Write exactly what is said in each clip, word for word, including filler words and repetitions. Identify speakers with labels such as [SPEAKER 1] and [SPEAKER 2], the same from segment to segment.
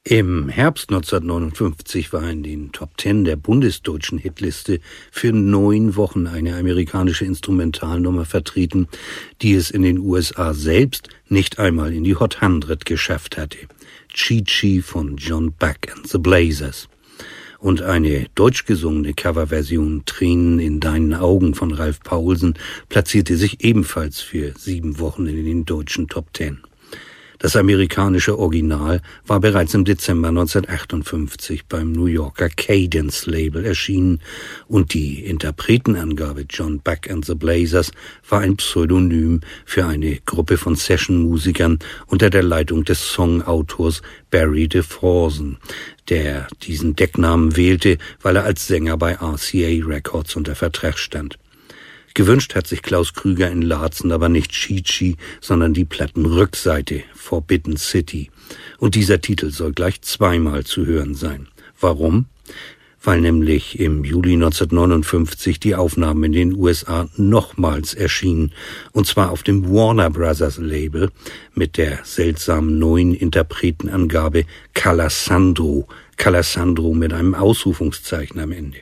[SPEAKER 1] Im Herbst neunzehnhundertneunundfünfzig war in den Top Ten der bundesdeutschen Hitliste für neun Wochen eine amerikanische Instrumentalnummer vertreten, die es in den U S A selbst nicht einmal in die Hot hundert geschafft hatte. Chi-Chi von John Buck and the Blazers. Und eine deutsch gesungene Coverversion Tränen in deinen Augen von Ralf Paulsen platzierte sich ebenfalls für sieben Wochen in den deutschen Top Ten. Das amerikanische Original war bereits im Dezember neunzehnhundertachtundfünfzig beim New Yorker Cadence Label erschienen und die Interpretenangabe John Buck and the Blazers war ein Pseudonym für eine Gruppe von Sessionmusikern unter der Leitung des Songautors Barry DeForsen, der diesen Decknamen wählte, weil er als Sänger bei R C A Records unter Vertrag stand. Gewünscht hat sich Klaus Krüger in Laatzen aber nicht Chi-Chi, sondern die Plattenrückseite Forbidden City. Und dieser Titel soll gleich zweimal zu hören sein. Warum? Weil nämlich im Juli neunzehnhundertneunundfünfzig die Aufnahmen in den U S A nochmals erschienen, und zwar auf dem Warner Brothers Label mit der seltsamen neuen Interpretenangabe Calasandro, Calasandro mit einem Ausrufungszeichen am Ende.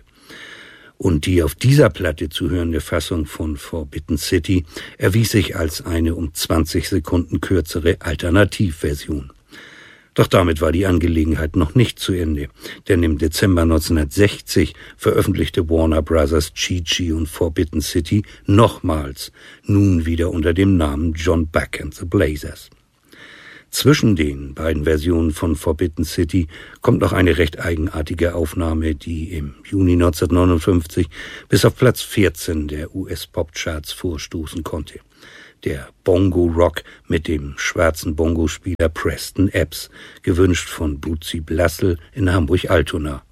[SPEAKER 1] Und die auf dieser Platte zu hörende Fassung von Forbidden City erwies sich als eine um zwanzig Sekunden kürzere Alternativversion. Doch damit war die Angelegenheit noch nicht zu Ende, denn im Dezember neunzehnhundertsechzig veröffentlichte Warner Brothers Chi-Chi und Forbidden City nochmals, nun wieder unter dem Namen John Buck and the Blazers. Zwischen den beiden Versionen von Forbidden City kommt noch eine recht eigenartige Aufnahme, die im Juni neunzehnhundertneunundfünfzig bis auf Platz vierzehn der U S-Pop-Charts vorstoßen konnte. Der Bongo-Rock mit dem schwarzen Bongospieler Preston Epps, gewünscht von Bootsy Blassel in Hamburg-Altona.